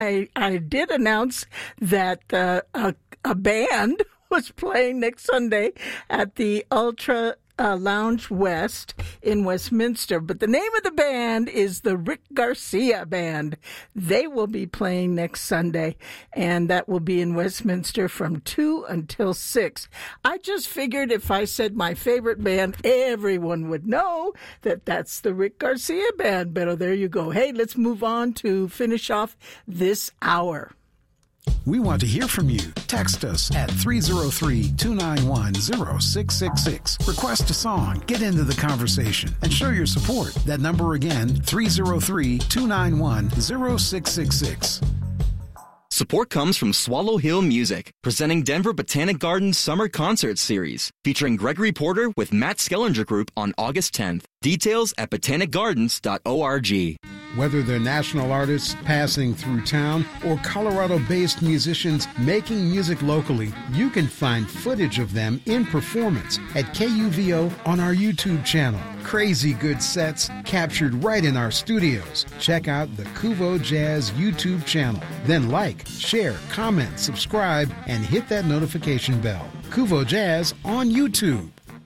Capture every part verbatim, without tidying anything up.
I, I did announce that uh, a, a band was playing next Sunday at the Ultra uh, Lounge West in Westminster. But the name of the band is the Rick Garcia Band. They will be playing next Sunday, and that will be in Westminster from two until six. I just figured if I said my favorite band, everyone would know that that's the Rick Garcia Band. But oh, there you go. Hey, let's move on to finish off this hour. We want to hear from you. Text us at three oh three, two nine one, oh six six six. Request a song, get into the conversation, and show your support. That number again, three oh three, two nine one, oh six six six. Support comes from Swallow Hill Music, presenting Denver Botanic Gardens Summer Concert Series, featuring Gregory Porter with Matt Skellinger Group on August tenth. Details at botanic gardens dot org. Whether they're national artists passing through town or Colorado-based musicians making music locally, you can find footage of them in performance at K U V O on our YouTube channel. Crazy good sets captured right in our studios. Check out the Kuvo Jazz YouTube channel. Then like, share, comment, subscribe, and hit that notification bell. Kuvo Jazz on YouTube.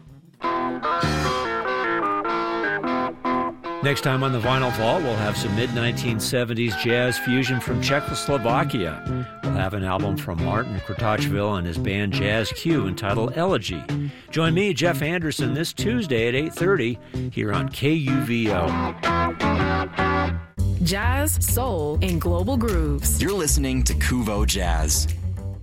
Next time on the Vinyl Vault, we'll have some mid nineteen seventies jazz fusion from Czechoslovakia. We'll have an album from Martin Kratochvil and his band Jazz Q entitled Elegy. Join me, Jeff Anderson, this Tuesday at eight thirty here on K U V O. Jazz, soul, and global grooves. You're listening to Kuvo Jazz.